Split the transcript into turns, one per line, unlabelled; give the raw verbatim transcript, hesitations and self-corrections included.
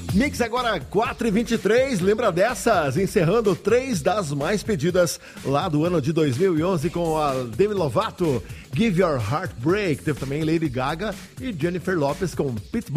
Mix agora quatro e vinte e três, lembra dessas? Encerrando três das mais pedidas lá do ano de dois mil e onze com a Demi Lovato, Give Your Heart Break. Teve também Lady Gaga e Jennifer Lopez com Pitbull.